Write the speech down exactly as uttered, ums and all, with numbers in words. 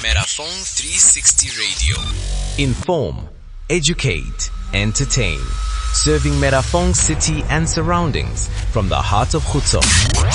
Metaphone three sixty Radio. Inform, educate, entertain. Serving Metaphone city and surroundings from the heart of Khutso.